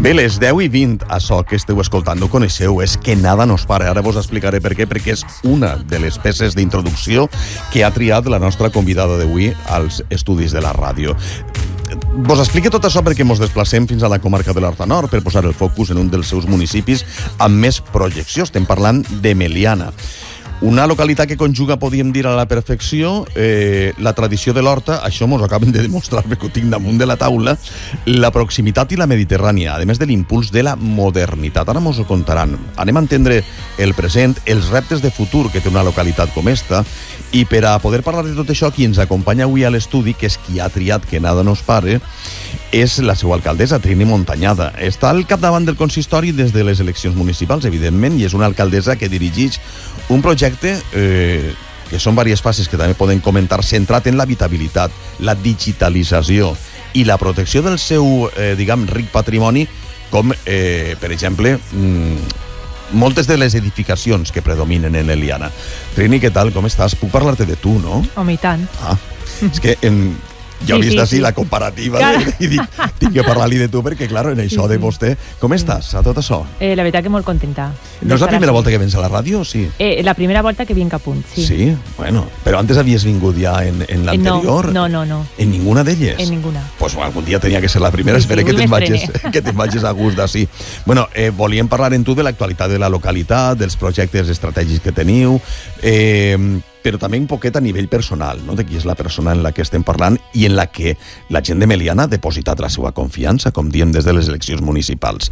Bé, les 10:20, això que esteu escoltant ho coneixeu, és Que nada nos pare. Ara vos explicaré per què, perquè és una de les peces d'introducció que ha triat la nostra convidada d'avui als estudis de la ràdio. Vos explique tot això perquè ens desplacem fins a la comarca de l'Horta Nord per posar el focus en un dels seus municipis amb més projecció. Estem parlant de Meliana. Una localitat que conjuga, podríem dir, a la perfecció la tradició de l'horta, això mos acaben de demostrar perquè ho tinc damunt de la taula, la proximitat i la mediterrània, a més de l'impuls de la modernitat. Ara mos ho contaran. Anem a entendre el present, els reptes de futur que té una localitat com esta, i per a poder parlar de tot això, qui ens acompanya avui a l'estudi, que és qui ha triat Que nada nos pare, és la seva alcaldessa, Trini Montañada. Està al capdavant del consistori des de les eleccions municipals, evidentment, i és una alcaldessa que dirigeix un projecte que són diverses fases que també poden comentar, centrat en l'habitabilitat, la digitalització i la protecció del seu, ric patrimoni, com, per exemple, moltes de les edificacions que predominen en Eliana. Trini, què tal? Com estàs? Puc parlar-te de tu, no? Home, i tant. És que jo he vist així la comparativa i dic, tinc que parlar-li de tu perquè, clar, en això de vostè... Com estàs a tot això? La veritat que molt contenta. No és la primera volta que vens a la ràdio, o sí? La primera volta que vinc a punt, sí. Sí? Bueno, però antes havies vingut ja en l'anterior? No. En ninguna d'elles? En ninguna. Pues algun dia tenia que ser la primera, espero que te'n vagis a gust d'ací. Bueno, volíem parlar en tu de l'actualitat de la localitat, dels projectes estratègics que teniu, però també un poquet a nivell personal, no? De qui és la persona en la que estem parlant i en la que la gent de Meliana ha depositat la seva confiança, com diem, des de les eleccions municipals.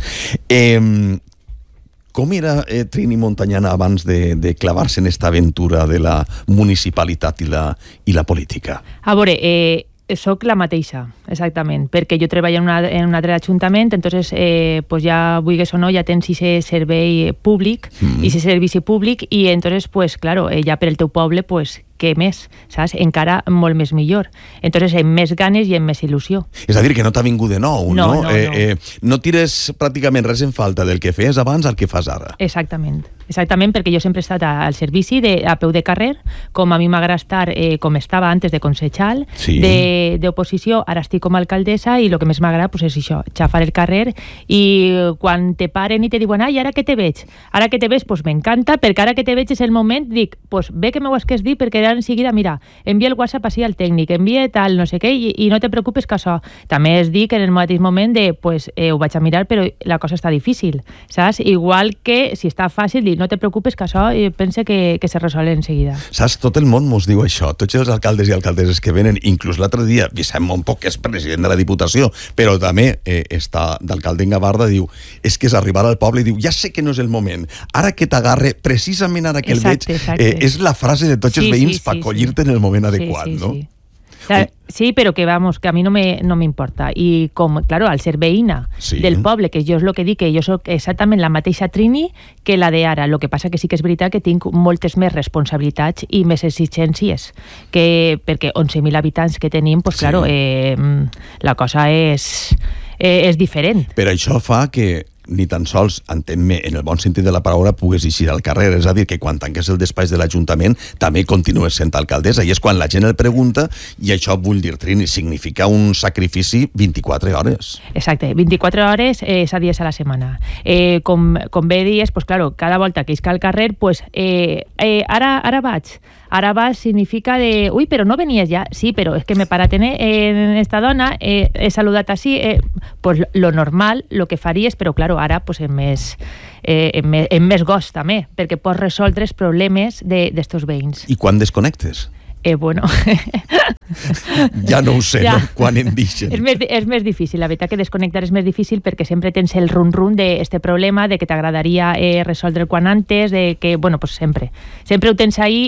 Com era Trini Montañada abans de clavar-se en esta aventura de la municipalitat i la política? A veure, soc la mateixa, exactament, perquè jo treballo en un altre ajuntament, entonces pues ja, vulguis o no, ja tens ese servei públic, ese servici públic, i entonces, pues, claro, ja per el teu poble, pues, què més, saps? Encara molt més millor. Entonces, amb més ganes i amb més il·lusió. És a dir, que no t'ha vingut de nou, no? No tires pràcticament res en falta del que feies abans al que fas ara. Exactament, perquè jo sempre he estat al servici a peu de carrer, com a mi m'agrada estar, com estava antes de concejal, d'oposició, ara estic com a alcaldessa, i el que més m'agrada pues, és això, xafar el carrer, i quan te paren i te diuen, ai, ara que te veig? Ara que te veig, pues m'encanta, perquè ara que te veig és el moment, dic, pues bé que m'ho has que dir, perquè enseguida, mira, envia el WhatsApp així al tècnic, envia tal, no sé què, i no te preocupes que això. També es dic en el mateix moment de, pues, ho vaig a mirar, però la cosa està difícil, saps? Igual que si està fàcil, dir, no te preocupes que això pense que se resol enseguida. Saps, tot el món mos diu això, tots els alcaldes i alcaldesses que venen, inclús l'altre dia, Vicent Montpoc, que és president de la Diputació, però també està d'alcalde en Gavarda, diu, és que és arribar al poble i diu, ja sé que no és el moment, ara que t'agarre, precisament ara que el veig, és la frase de tots els veïns per collir-te en el moment adequat, no? Sí, però que, vamos, que a mi no m'importa. I com, claro, al ser veïna del poble, que jo és el que dic, que jo soc exactament la mateixa Trini que la d'ara. El que passa que sí que és veritat que tinc moltes més responsabilitats i més exigències, perquè 11.000 habitants que tenim, pues claro, la cosa és diferent. Però això fa que ni tan sols, entén-me, en el bon sentit de la paraula, pugues eixir al carrer. És a dir, que quan tanques el despatx de l'Ajuntament també continues sent alcaldessa. I és quan la gent el pregunta, i això vull dir, Trini, significa un sacrifici 24 hores. Exacte, 24 hores, 7 dies a la setmana. Com bé dies, pues claro, cada volta que isca al carrer, pues ara vaig. Ara va significa de... Ui, però no venies ja. Sí, però és que m'he parat en esta dona, he saludat així, pues lo normal, lo que faries, però claro, ara pues amb més gost també, perquè pots resoldre els problemes d'estos veïns. I quan desconnectes? Bueno... Ja no ho sé, no? Quan em deixen. És més difícil, la veritat que desconnectar és més difícil perquè sempre tens el run-run d'este problema, de que t'agradaria resoldre quan antes, de que, bueno, pues sempre ho tens ahí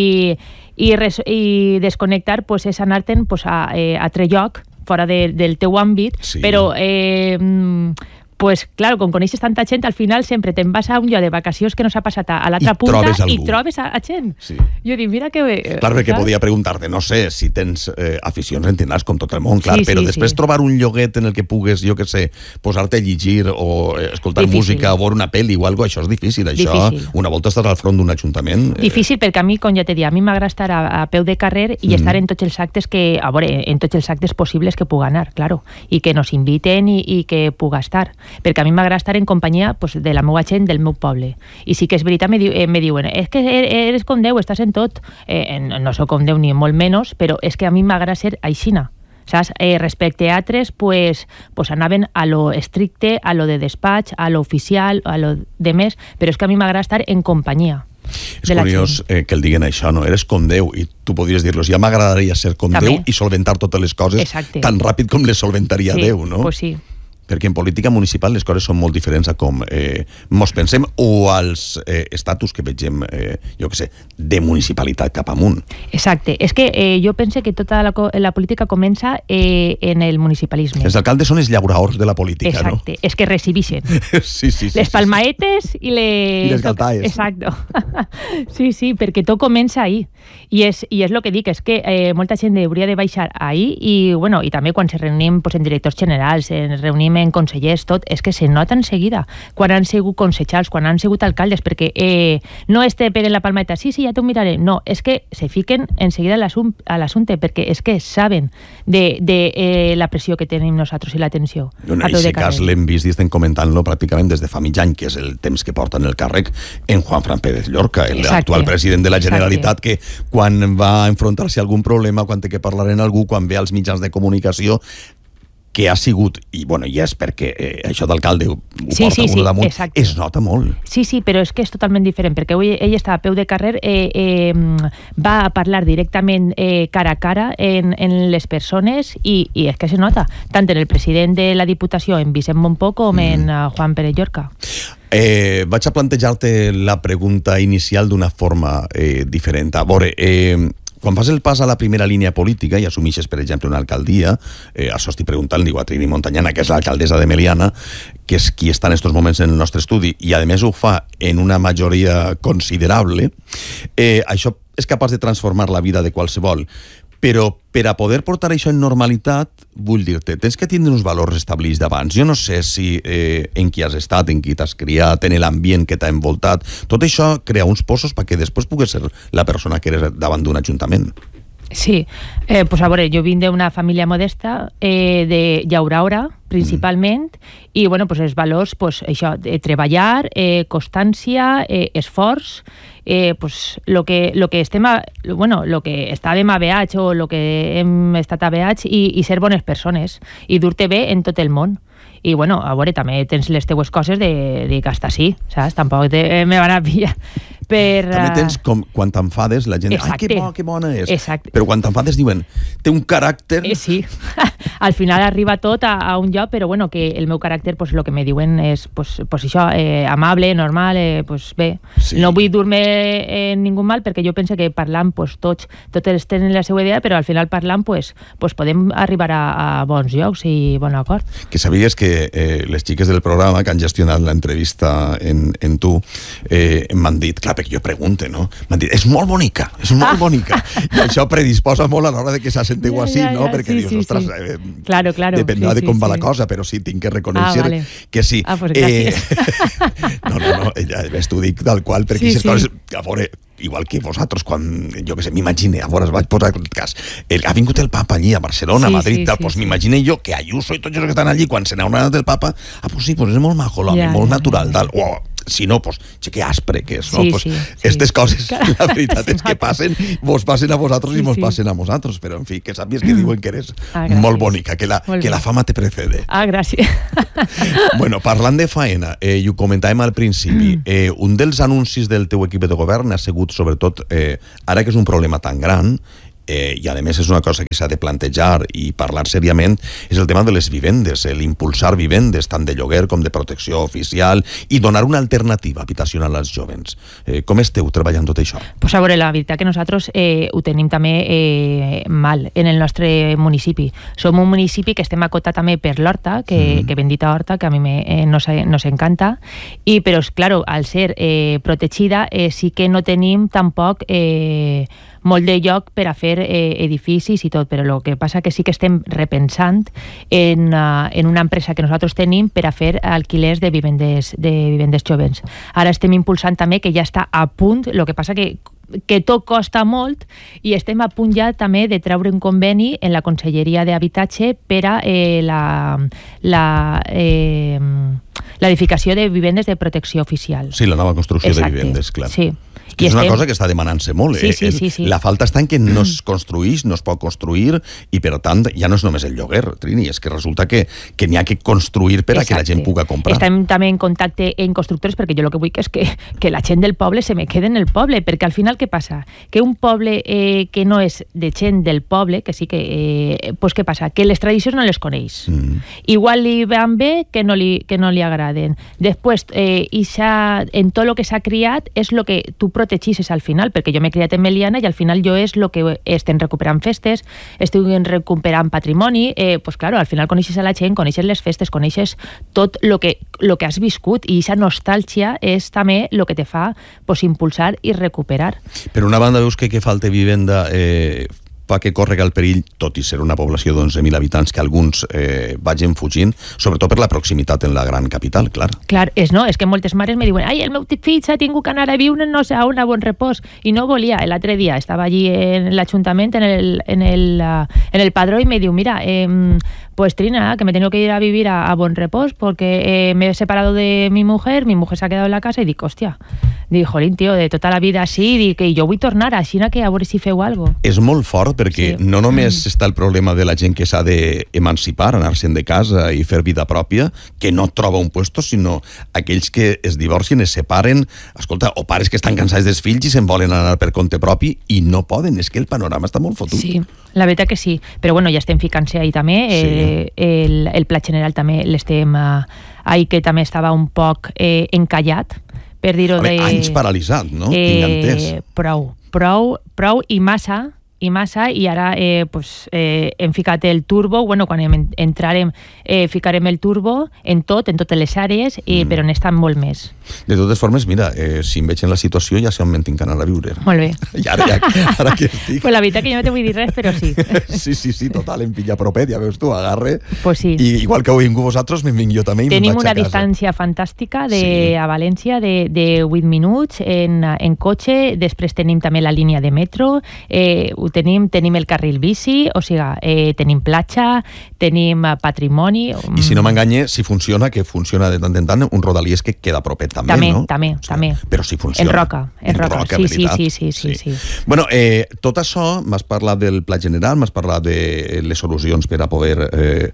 i desconnectar pues, és anar-te'n pues, a altre lloc, fora del teu àmbit, però... pues, claro, com coneixes tanta gent, al final sempre te'n vas a un lloc de vacacions que no s'ha passat a l'altra punta i trobes a gent. Sí. Jo dic, mira que bé... Clar, perquè podia preguntar-te, no sé, si tens aficions, en tindràs com tot el món, clar, però després trobar un lloguet en el que pugues, jo què sé, posar-te a llegir o escoltar música o veure una pel·li o alguna cosa, això és difícil. Això, una volta estàs al front d'un ajuntament... Difícil, perquè a mi, com ja t'he dit, a mi m'agrada estar a peu de carrer i estar en tots els actes en tots els actes possibles que puga anar, claro, i que nos inviten i que puga estar. perquè a mi m'agrada estar en companyia pues, de la meva gent, del meu poble. I sí que és veritat, me diuen, és que eres com Déu, estàs en tot. No soc com Déu ni molt menys, però és que a mi m'agrada ser aixina. Saps? Respecte a altres, pues anaven a lo estricte, a lo de despatx, a lo oficial, a lo de més, però és que a mi m'agrada estar en companyia. És curiós que el diguen això, no? Eres com Déu, i tu podries dir-los, ja m'agradaria ser com Déu i solventar totes les coses tan ràpid com les solventaria Déu, no? Pues sí. Perquè en política municipal les coses són molt diferents a com mos pensem o als estatus que vegem, jo què sé, de municipalitat cap amunt. Exacte. És que jo pense que tota la política comença en el municipalisme. Els alcaldes són els llauraors de la política, exacte. No? És que recibixen. Sí. Les palmaetes i les galtaes. Exacto. Sí, perquè tot comença ahí. I és el que dic, és que molta gent hauria de baixar ahí i també quan se reunim pues, en directors generals, ens reunim en consellers, tot, és que se nota en seguida quan han sigut consellers, quan han sigut alcaldes, perquè no te peguen la palmeta, sí, ja t'ho miraré, no, és que se fiquen en seguida a l'assumpte, perquè és que saben de la pressió que tenim nosaltres i l'atenció. En aquest cas l'hem vist i estem comentant-lo pràcticament des de fa mig any, que és el temps que porta en el càrrec en Juanfran Pérez Llorca, l'actual president de la Generalitat, que quan va enfrontar-se a algun problema, quan té que parlar en algú, quan ve als mitjans de comunicació, que ha sigut, i és perquè això d'alcalde ho porta molt damunt, exacte. Es nota molt. Sí, però és que és totalment diferent, perquè avui ell està a peu de carrer, va a parlar directament cara a cara en les persones i és que se nota, tant en el president de la Diputació, en Vicent Montpó, com en Juan Pérez Llorca. Vaig a plantejar-te la pregunta inicial d'una forma diferent. A veure, quan fas el pas a la primera línia política i assumixes, per exemple, una alcaldia, això estic preguntant, diu a Trini Montañana, que és l'alcaldessa de Meliana, que és qui està en aquests moments en el nostre estudi, i a més ho fa en una majoria considerable, això és capaç de transformar la vida de qualsevol. Però per a poder portar això en normalitat, vull dir-te, tens que tindre uns valors establerts d'abans. Jo no sé si en qui has estat, en qui t'has criat, en l'ambient que t'ha envoltat. Tot això crea uns poços perquè després pugues ser la persona que eres davant d'un ajuntament. Sí, pues a veure, jo vinc d'una família modesta, de llauraora, principalment, i bueno, pues els valors, pues això, treballar, constància, esforç, pues lo que estàvem a BH o lo que hem estat a BH i ser bones persones i dur-te bé en tot el món. I bueno, a veure, també tens les teues coses de dir que hasta sí, saps? Tampoc me van a pillar. També tens com quan t'enfades la gent, ai, que bona és. Exacte. Però quan t'enfades diuen, té un caràcter... Sí, al final arriba tot a un lloc, però bueno, que el meu caràcter, pues lo que me diuen és, pues això, amable, normal, pues bé. Sí. No vull dur-me en ningú mal, perquè jo penso que parlant, pues tots tenen la seva idea, però al final parlant, pues podem arribar a bons llocs i bon acord. Que sabies que les xiques del programa que han gestionat l'entrevista en tu m'han dit, clar, perquè jo pregunte, no? m'han dit, és molt bonica. I això predisposa molt a l'hora de que se senteu així, no? Perquè dius, ostres, claro, dependrà de com va la cosa, però sí, tinc que reconèixer que sí. Pues gràcies. No, ja t'ho dic tal qual, perquè aquestes coses, a veure, igual que vosaltres, quan, jo què sé, m'imagine, a veure, vaig posar el cas, ha vingut el papa allí a Barcelona, a Madrid, doncs m'imagine jo que Ayuso i tots els que estan allí, quan se n'ha anat del papa, pues sí, és molt majo l'home, molt natural, tal, si no, pues, que aspre que és, no? Aquestes coses, la veritat és que passen, vos passen a vosaltres i mos passen a vosaltres, però en fi, que sàpies que diuen que eres molt bonica, que la fama te precede. Gràcies. Bueno, parlant de faena, i ho comentàvem al principi, un dels anuncis del teu equip de govern ha sigut, sobretot, ara que és un problema tan gran, i a més és una cosa que s'ha de plantejar i parlar seriament, és el tema de les vivendes, l'impulsar vivendes tant de lloguer com de protecció oficial i donar una alternativa habitacional als jovens. Com esteu treballant tot això? Pues a veure, la veritat que nosaltres ho tenim també mal en el nostre municipi. Som un municipi que estem acotat també per l'Horta, que bendita Horta, que a mi nos encanta, però, clar, al ser protegida sí que no tenim tampoc molt de lloc per a fer edificis i tot, però el que passa que sí que estem repensant en una empresa que nosaltres tenim per a fer alquilers de vivendes jovens. Ara estem impulsant també, que ja està a punt, el que passa que que tot costa molt i estem a punt ja també de treure un conveni en la Conselleria d'Habitatge per a l'edificació de vivendes de protecció oficial. Sí, la nova construcció de vivendes, clar. Sí. Que és una cosa que està demanant-se molt. Sí. La falta està en que no es construïx, no es pot construir, i per tant ja no és només el lloguer, Trini, és que resulta que n'hi ha que construir per a que la gent pugui comprar. Estem també en contacte amb constructors, perquè jo el que vull és que la gent del poble se me quede en el poble, perquè al final què passa? Que un poble que no és de gent del poble, que sí que... pues què passa? Que les tradicions no les coneix. Igual li van bé que no li agraden. Després, en tot el que s'ha criat és el que tu protegixes al final, perquè jo m'he criat en Meliana i al final jo és el que estem recuperant festes, estic recuperant patrimoni, pues claro, al final coneixes a la gent, coneixes les festes, coneixes tot el que has viscut, i aquesta nostàlgia és també el que te fa pues, impulsar i recuperar. Per una banda veus que falta vivenda fa que córrega el perill, tot i ser una població d'11.000 habitants, que alguns vagin fugint, sobretot per la proximitat en la gran capital, clar. Clar, és que moltes mares me diuen el meu fill s'ha tingut que anar a viure no sé on a Bonrepòs, i no volia. L'altre dia estava allí en l'Ajuntament, en el padró, y me diu, mira, pues Trina, que me tengo que ir a vivir a Bonrepòs porque me he separado de mi mujer se ha quedado en la casa, i dic, hòstia, dic, jolín, tio, de tota la vida així, dic, que jo vull tornar així, que a veure si feu alguna cosa. És molt fort perquè no només està el problema de la gent que s'ha d'emancipar, anar-se'n de casa i fer vida pròpia, que no troba un puesto, sinó aquells que es divorcien, es separen, escolta, o pares que estan cansats dels fills i se'n volen anar per compte propi i no poden, és que el panorama està molt fotut. Sí, la veritat que sí, però bueno, ja estem ficant-se ahí també, el Pla General també l'estem ahí, que també estava un poc encallat, per dir-ho de... Anys paralitzat, no? Tinc entès. Prou i massa, i ara hem ficat el turbo, bueno, quan entrarem ficarem el turbo en totes les àrees, però n'estan molt més. De totes formes, mira, si em veig en la situació ja sé on me'n tinc que anar a viure. Molt bé. I ara que estic... Pues la veritat que jo no te vull dir res, però sí. Sí, total, em pilla propet, ja veus tu, agarre. Pues sí. I igual que ho vingut vosaltres, me'n vinc jo també i me'n vaig a casa. Tenim una distància fantàstica a València de 8 minuts en cotxe, després tenim també la línia de metro, tenim el carril bici, o sigui, tenim platja, tenim patrimoni... I si no m'enganye, si funciona, que funciona de tant en tant, un rodalies que queda propet també, no? També. Però si funciona. En Roca, sí. Bueno, tot això, m'has parlat del Pla General, m'has parlat de les solucions per a poder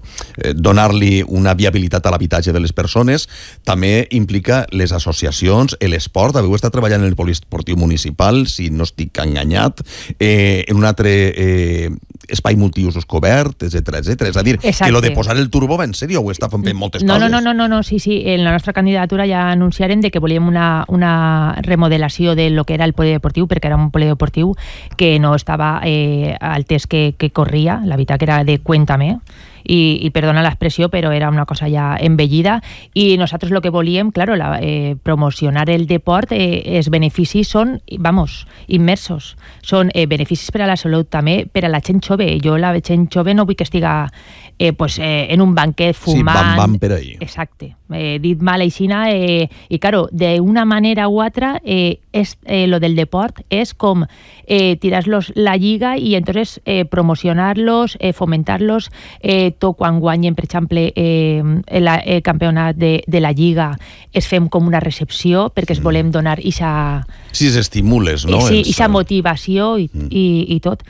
donar-li una viabilitat a l'habitatge de les persones, també implica les associacions, l'esport, haveu estat treballant en el poliesportiu municipal, si no estic enganyat, en un altre espai multiusos cobert, etcètera. És a dir, que lo de posar el turbo va en sèrio, ho està fent moltes coses. No, sí, en la nostra candidatura ja anunciarem que volíem una remodelació de lo que era el polideportiu, perquè era un polideportiu que no estava al test que corria, la veritat que era de cuéntame, i perdona l'expressió, però era una cosa ja envellida, i nosaltres el que volíem, claro, promocionar el deport, els beneficis són, immersos, són beneficis per a la salut, també per a la gent jove. Jo la gent jove no vull que estiga en un banquet fumant. Sí, bam per ahí. Exacte. Dit mal aixina, i claro, d'una manera u altra, lo del deport és com tirar-los la lliga i entonces promocionar-los, fomentar-los, tot quan guanyen, per exemple, el campionat de la lliga, es fem com una recepció perquè es volem donar ixa... Sí, s'estimules, no? Sí, ixa motivació i tot.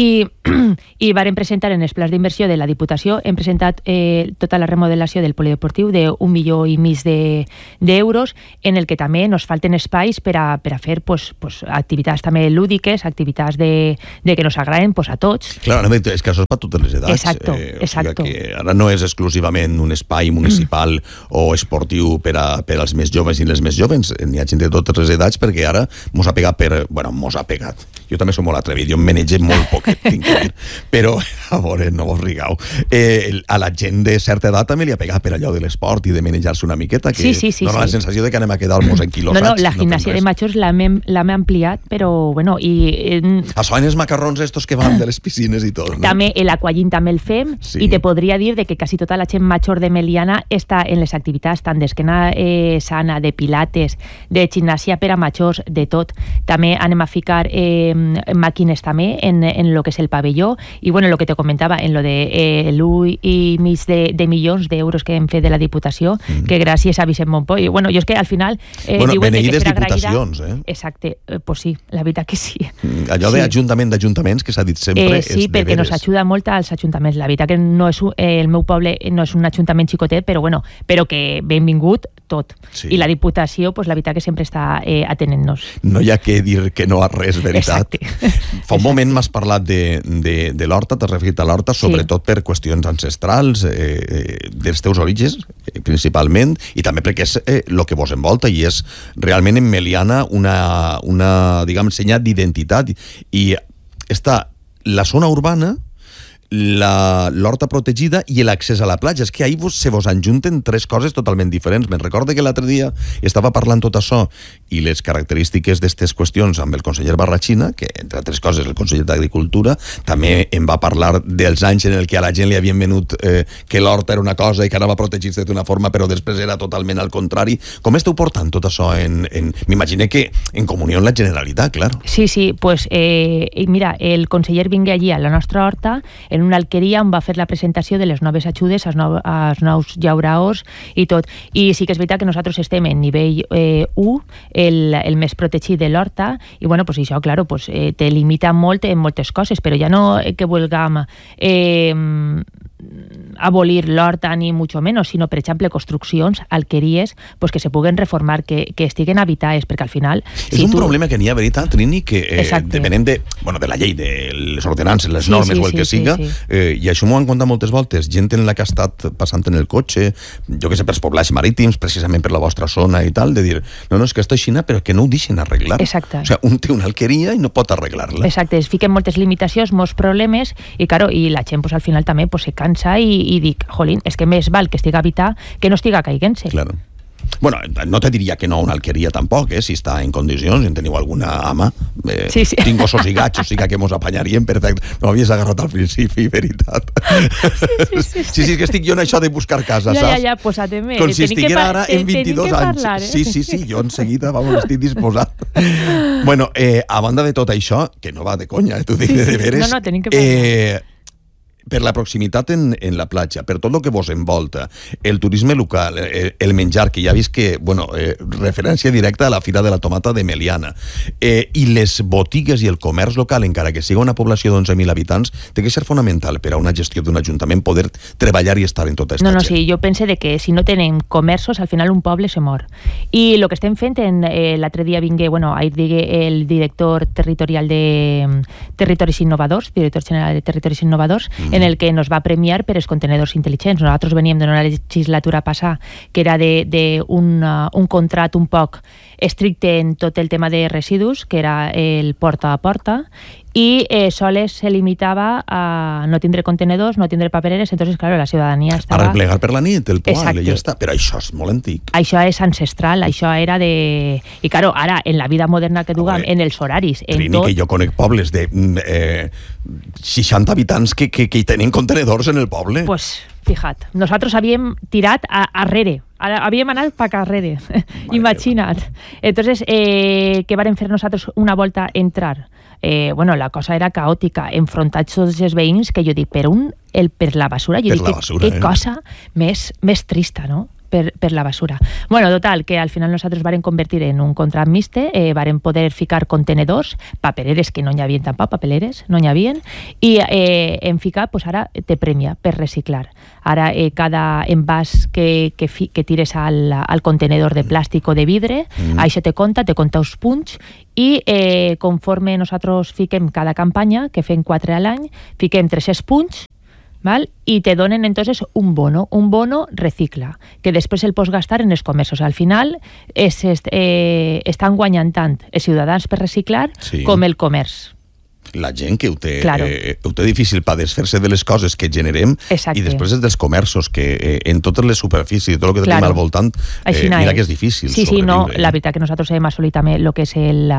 I vàrem presentar en els plans d'inversió de la Diputació, hem presentat tota la remodelació del polideportiu d'1,5 milió d'euros, en el que també nos falten espais per a fer activitats també lúdiques, activitats que nos agraden a tots. Clar, és que això és per totes les edats. Exacto. Que ara no és exclusivament un espai municipal o esportiu per als més joves i les més joves, n'hi ha gent de totes les edats, perquè ara mos ha pegat Jo també soc molt atrevit, jo em menege molt poquet, tinc que dir. Però, a veure, no vos rigueu. A la gent de certa edat també li ha pegat per allò de l'esport i de menejar-se una miqueta, que dona la sensació de que anem a quedar-nos enquilosats. No, la gimnasia de majors l'hem ampliat, però, bueno, i... Això en els macarrons estos que van de les piscines i tot, no? També l'aquagin també el fem, i te podria dir de que quasi tota la gent major de Meliana està en les activitats tant d'esquena sana, de pilates, de gimnàsia per a majors, de tot. També anem a ficar màquines també en lo que és el pavelló, i bueno, lo que te comentava, en lo de l'1,5 de milions d'euros que hem fet de la Diputació, que gràcies a Vicent Montpoi. Bueno, jo és que al final... beneïdes diputacions, Exacte, pues sí, la veritat que sí. Allò d'ajuntaments que s'ha dit sempre és de veres. Sí, perquè nos ajuda molt als ajuntaments. La veritat que no és el meu poble no és un ajuntament xicotet, però bueno, però que benvingut tot. Sí. I la Diputació, pues, la veritat que sempre està atenent-nos. No hi ha que dir que no a res, veritat. Fa un moment m'has parlat de l'horta, t'has referit a l'horta, sobretot per qüestions ancestrals, dels teus orígens, principalment, i també perquè és el que vos envolta, i és realment en Meliana una diguem, senyal d'identitat, i està la zona urbana, l'horta protegida i l'accés a la platja. És que ahir se vos enjunten tres coses totalment diferents. Me'n recordo que l'altre dia estava parlant tot això i les característiques d'aquestes qüestions amb el conseller Barrachina, que entre altres coses el conseller d'Agricultura també em va parlar dels anys en el que a la gent li havien venut que l'horta era una cosa i que anava a protegir-se d'una forma, però després era totalment al contrari. Com esteu portant tot això? M'imagino que en comunió amb la Generalitat, clar. Sí, pues mira, el conseller vingué allí a la nostra horta en una alqueria on va fer la presentació de les noves ajudes als nous llauraors i tot. I sí que és veritat que nosaltres estem en nivell 1, el més protegit de l'horta, i bueno, pues això, claro, pues, te limita molt en moltes coses, però ja no que vulguem abolir l'horta ni mucho menos, sinó, per exemple, construccions, alqueries, pues que se puguen reformar, que estiguen habitades, perquè al final... És un problema que n'hi ha, veritat, Trini, que depenent de la llei, de les ordenances, les normes o el que siga, i això m'ho han contat moltes voltes, gent en la que ha estat passant en el cotxe, jo que sé, pels poblats marítims, precisament per la vostra zona i tal, de dir, no, és que està així, però que no ho deixen arreglar. Exacte. O sigui, un té una alqueria i no pot arreglar-la. Exacte, es fiquen moltes limitacions, molts problemes, i claro, i la gent, pues, al final també pues, se cansa i dic, jolín, és que més val que estiga habitat que no estiga caiguent-se. Claro. Bueno, no te diria que no una alqueria tampoc, si està en condicions, si en teniu alguna ama. Tinc gossos i gats, o sigui que mos apanyarien perfecte. No m'havies agarrat al principi, veritat. Sí, que estic jo en això de buscar casa, saps? Ja, posa-te-me. Com si estiguera ara en 22 anys. Sí, jo en seguida, estic disposat. Bueno, a banda de tot això, que no va de conya, t'ho dic de veres. No, tenim que parlar. Per la proximitat en la platja, per tot el que vos envolta, el turisme local, el menjar, que ja he vist que, referència directa a la Fira de la Tomata de Meliana, i les botigues i el comerç local, encara que siga una població d'11.000 habitants, té que ser fonamental per a una gestió d'un ajuntament poder treballar i estar en tota aquesta gent. No, sí, jo pense que si no tenim comerços, al final un poble se mor. I el que estem fent, l'altre dia vingué, ahir digué el director territorial de Territoris Innovadors, director general de Territoris Innovadors, en el que nos va premiar per els contenedors intel·ligents. Nosaltres veníem d'una legislatura passada que era un contrat un poc estricte en tot el tema de residus, que era el porta a porta, i soles se limitava a no tindre contenedors, no tindre papereres, entonces, claro, la ciutadania estava... A replegar per la nit, el poal, ja està. Però això és molt antic. Això és ancestral, això era de... I, claro, ara, en la vida moderna que duguem, en els horaris, en Trini, tot... que jo conec pobles de 60 habitants que hi tenen contenedors en el poble. Pues, fija't, nosaltres havíem tirat arrere, havíem anat pa carrere, imagina't. Entonces, què vàrem fer nosaltres una volta entrar? La cosa era caòtica, enfrontats tots els veïns, que jo dic, per la basura, jo dic, que cosa més trista, no?, per la basura. Total, que al final nosaltres vàrem convertir en un contrat mixte, vàrem poder ficar contenedors, papereres, que no n'hi havia tampoc, papeleres, no n'hi havia, i hem ficat, ara te premia per reciclar. Ara cada envàs que tires al contenedor de plàstic o de vidre, això te compta uns punts, i conforme nosaltres fiquem cada campanya, que fem 4 a l'any, fiquem 300 punts, ¿vale? I te donen entonces un bono recicla, que després el pots gastar en els comerços. Al final estan guanyant tant els ciutadans per reciclar com el comerç. La gent que ho té difícil per desfer-se de les coses que generem. Exacte. I després és dels comerços que en totes les superfícies, tot el que tenim al voltant, mira que és difícil sobreviure. No, la veritat que nosaltres hem assolit també el que és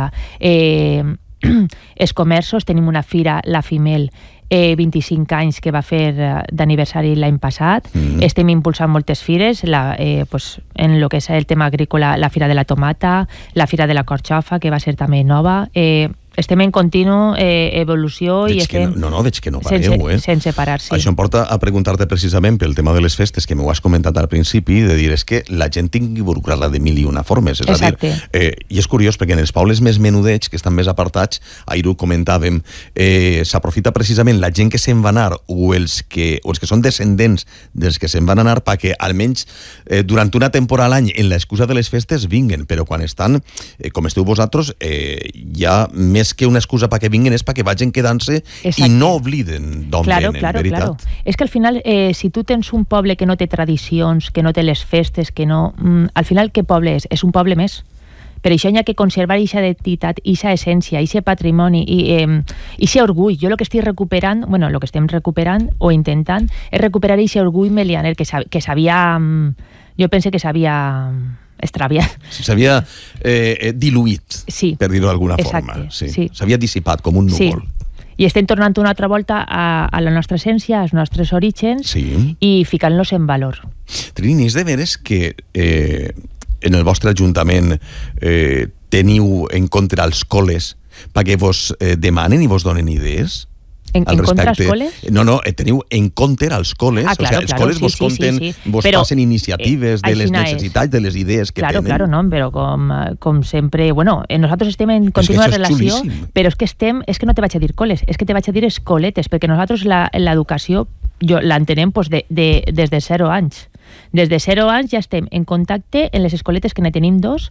els comerços. Tenim una fira, la FIMEL, 25 anys que va fer d'aniversari l'any passat. Estem impulsant moltes fires, en el que és el tema agrícola, la Fira de la Tomata, la Fira de la Corxofa, que va ser també nova. Estem en continu evolució i estem... Veig que no pareu, sense parar-se. Això em porta a preguntar-te precisament pel tema de les festes, que m'ho has comentat al principi, de dir, és que la gent tingui involucrar-la de mil i una formes. És a dir, i és curiós, perquè en els pobles més menudets, que estan més apartats, ahir ho comentàvem, s'aprofita precisament la gent que se'n va anar o els que són descendents dels que se'n van anar perquè almenys durant una temporada a l'any en l'excusa de les festes vinguen, però quan estan, com esteu vosaltres, hi ha més que una excusa perquè vinguin, és perquè vagin quedant-se i no obliden d'on venen, veritat. És que al final, si tu tens un poble que no té tradicions, que no té les festes, que no... Al final, què poble és? És un poble més. Per això hi ha que conservar aquesta identitat, aquesta essència, aquest patrimoni i aquest orgull. Jo el que estic recuperant, el que estem recuperant o intentant és recuperar aquest orgull melianer que s'havia... Jo penso que s'havia... extraviat. S'havia diluït, per dir-ho d'alguna forma. S'havia dissipat com un núvol. I estem tornant una altra volta a la nostra essència, als nostres orígens, i ficant-los en valor. Trini, és de veres que en el vostre ajuntament teniu en compte els col·les perquè vos demanen i vos donen idees? En contra als col·les? No, teniu en compte als col·les. Els col·les vos conten, vos passen iniciatives de les necessitats, de les idees que tenen. Claro, no, però com sempre... nosaltres estem en contínua relació, però és que no te vaig a dir col·les, és que te vaig a dir escoletes, perquè nosaltres l'educació l'entenem des de 0 anys. Des de 0 anys ja estem en contacte en les escoletes, que ne tenim 2,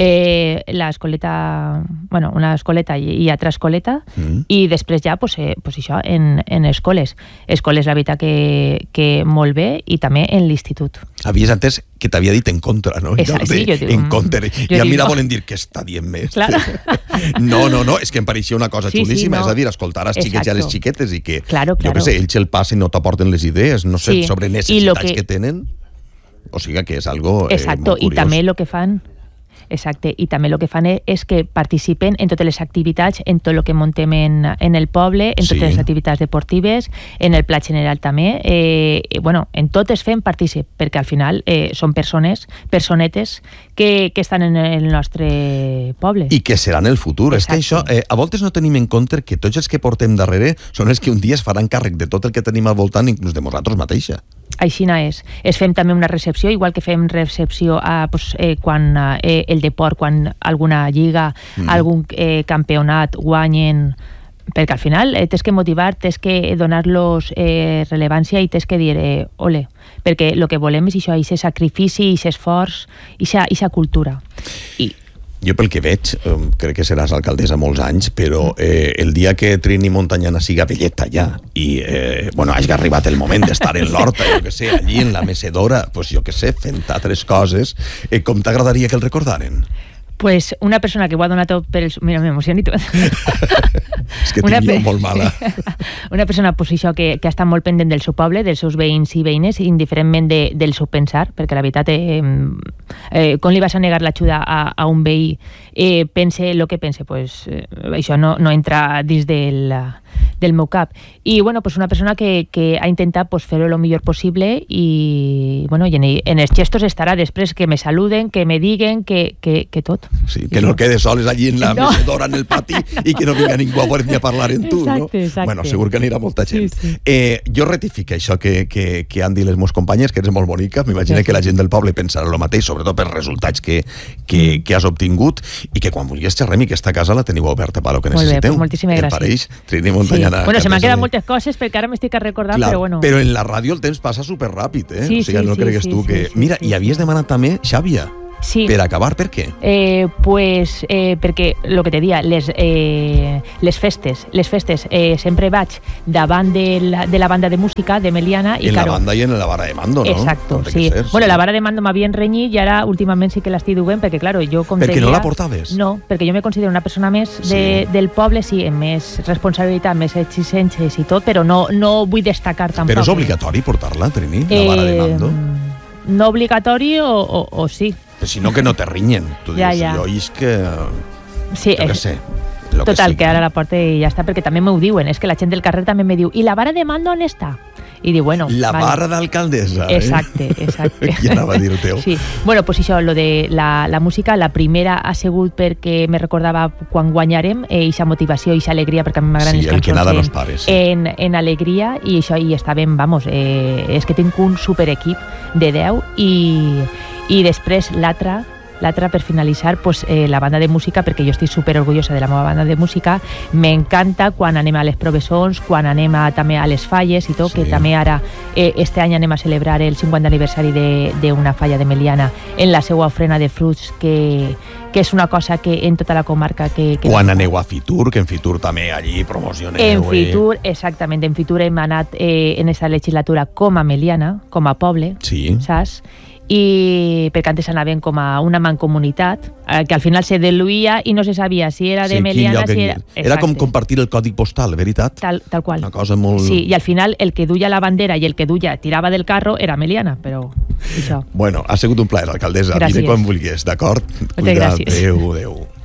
l'escoleta, una escoleta i altra escoleta, i després ja, això, en escoles. Escoles, la veritat, que molt bé, i també en l'institut. Havies antes que t'havia dit en contra, no? Sí, jo dic... En contra. I a mi la volen dir que està dient més. No, és que em pareixia una cosa xulíssima, és a dir, escoltar als xiquets i a les xiquetes i que, jo què sé, ells el passen i no t'aporten les idees, no sé, sobre necessitats que tenen. O sigui que és algo molt curiós. I també el que fan... Exacte, i també el que fan és que participen en totes les activitats, en tot el que muntem en el poble, en totes les activitats deportives, en el pla general també. En totes fem partícip, perquè al final són personetes que estan en el nostre poble. I que seran el futur. Exacte. És que això, a voltes no tenim en compte que tots els que portem darrere són els que un dia es faran càrrec de tot el que tenim al voltant, inclús de nosaltres mateixa. Així és. Fem també una recepció, igual que fem recepció quan el deport, quan alguna lliga, algun campionat guanyen, perquè al final tens que motivar, tens que donar-los rellevància i tens que dir ole, perquè el que volem és això, aquest sacrifici, aquest esforç, aquesta cultura. Jo pel que veig, crec que seràs alcaldessa molts anys, però el dia que Trini Montanyana siga velleta ja i hagi arribat el moment d'estar en l'horta, jo que sé, allí en la mecedora, jo que sé, fent altres coses, com t'agradaria que el recordaren? Pues una persona que ho ha donat tot per els... Mira, m'emociono i tot. És que tinc jo molt mala. Una persona, pues, això, que ha estat molt pendent del seu poble, dels seus veïns i veïnes, indiferentment del seu pensar, perquè la veritat, com li vas a negar l'ajuda a un veí, pense el que pense, pues, això no entra dins del meu cap. I, pues una persona que ha intentat fer-ho el millor possible i en els gestos estarà després que me saluden, que me diguen, que tot. Sí, que no quedes soles allí en la mecedora, en el pati, i que no vinga ningú a veure ni a parlar en tu, no? Exacte. Segur que anirà molta gent. Sí. Jo rectifico això que han dit les meus companyes, que eres molt bonica, m'imagino que la gent del poble pensarà el mateix, sobretot pels resultats que has obtingut, i que quan vulguis xerrem i aquesta casa la teniu oberta per lo que necessiteu. Molt bé, moltíssimes gràcies. Pareix, Trini Montanyana. Se m'han quedat moltes coses perquè ara m'estic recordant, però bueno. Però en la ràdio el temps passa superràpid, o sigui, no cregues tu que... Mira, i havies demanat també Xàbia. Sí. Per acabar, per què? Perquè, el que te dia, les festes, sempre vaig davant de la banda de música de Meliana. En la banda i en la vara de mando, ¿no? Exacto, sí. Bueno, la vara de mando m'havien renyit i ara últimament sí que l'estic duent, perquè, claro, jo com perquè no la portaves? No, perquè jo me considero una persona més del poble, sí, amb més responsabilitat, més exigències i tot, però no vull destacar tampoc. Però és obligatori portar-la, Trini, la vara de mando? No obligatori o sí. Si no, que no te rinyen. Tu dius, jo és que... Sí, jo què sé. Total, que ara la porta i ja està, perquè també m'ho diuen, és que la gent del carrer també me diu, i la vara de mando on està? I diu, bueno... La vara d'alcaldessa, Exacte. Qui anava a dir el teu? Sí. Bueno, pues això, lo de la música, la primera ha sigut perquè me recordava quan guanyarem, eixa motivació, eixa alegria, perquè a mi m'agraden les cançons. Sí, el que nada nos pare, sí. En alegria, i això, i estàvem, vamos, és que tinc un superequip de 10 i després l'altra per finalitzar, pues, la banda de música, perquè jo estic super orgullosa de la meva banda de música. M'encanta quan anem a les professons, quan anem també a les falles i tot, que també ara este any anem a celebrar el 50 aniversari d'una falla de Meliana en la seva ofrena de fruits, que és una cosa que en tota la comarca... Quan aneu a Fitur, que en Fitur també allí promocioneu... En Fitur, exactament, en Fitur hem anat en aquesta legislatura com a Meliana, com a poble, saps? I perquè antes anaven com a una mancomunitat, que al final se diluïa i no se sabia si era de Meliana, si era... Era com compartir el còdig postal, veritat? Tal qual. Una cosa molt... Sí, i al final el que duia la bandera i el que duia tirava del carro era Meliana, però això. Bueno, ha sigut un plaer, alcaldessa. Gràcies. Vine quan vulguis, d'acord? Moltes gràcies. Adéu.